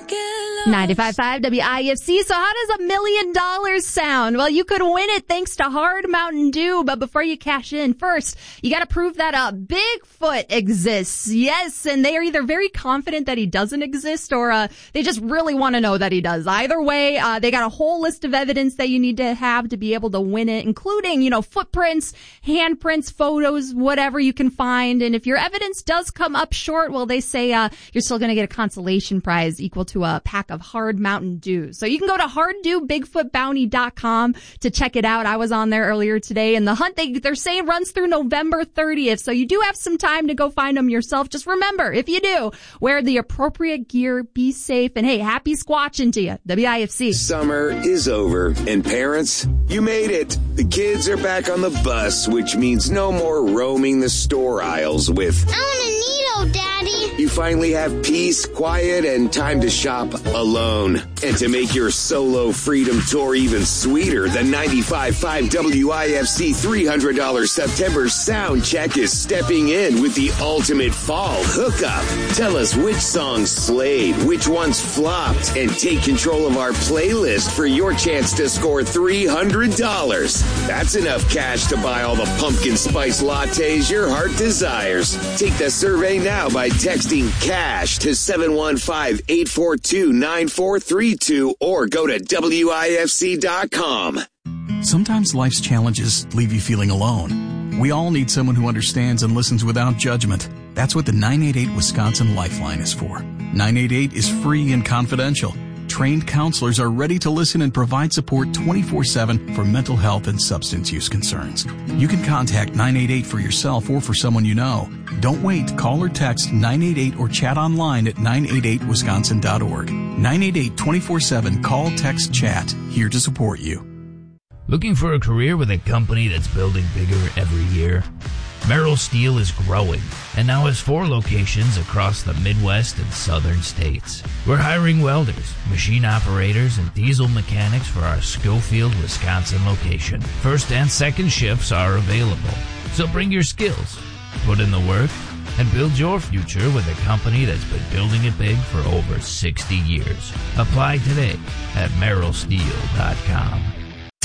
95.5 WIFC. So how does $1 million sound? Well, you could win it thanks to Hard Mountain Dew. But before you cash in, first, you got to prove that Bigfoot exists. Yes, and they are either very confident that he doesn't exist or they just really want to know that he does. Either way, they got a whole list of evidence that you need to have to be able to win it, including, footprints, handprints, photos, whatever you can find. And if your evidence does come up short, well, they say you're still going to get a consolation prize equal to a pack of Hard Mountain Dew. So you can go to harddewbigfootbounty.com to check it out. I was on there earlier today, and the hunt they're saying runs through November 30th. So you do have some time to go find them yourself. Just remember, if you do, wear the appropriate gear, be safe, and hey, happy squatching to you. WIFC. Summer is over, and parents, you made it. The kids are back on the bus, which means no more roaming the store aisles with I want a Neato, Daddy. You finally have peace, quiet, and time to shop alone. And to make your solo freedom tour even sweeter, the 95.5 WIFC $300 September sound check is stepping in with the ultimate fall hookup. Tell us which songs slayed, which ones flopped, and take control of our playlist for your chance to score $300. That's enough cash to buy all the pumpkin spice lattes your heart desires. Take the survey now by texting CASH to 715-842-9432 or go to WIFC.com. Sometimes life's challenges leave you feeling alone. We all need someone who understands and listens without judgment. That's what the 988 Wisconsin Lifeline is for. 988 is free and confidential. Trained counselors are ready to listen and provide support 24/7 for mental health and substance use concerns. You can contact 988 for yourself or for someone you know. Don't wait. Call or text 988 or chat online at 988wisconsin.org. 988 24/7. Call, text, chat. Here to support you. Looking for a career with a company that's building bigger every year? Merrill Steel is growing and now has 4 locations across the Midwest and southern states. We're hiring welders, machine operators, and diesel mechanics for our Schofield, Wisconsin location. First and second shifts are available. So bring your skills, put in the work, and build your future with a company that's been building it big for over 60 years. Apply today at merrillsteel.com.